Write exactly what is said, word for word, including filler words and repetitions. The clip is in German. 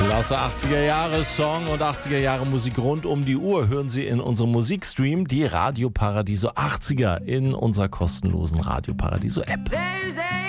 Klasse achtziger Jahre Song und achtziger Jahre Musik rund um die Uhr hören Sie in unserem Musikstream, die Radio Paradiso achtziger, in unserer kostenlosen Radio Paradiso App.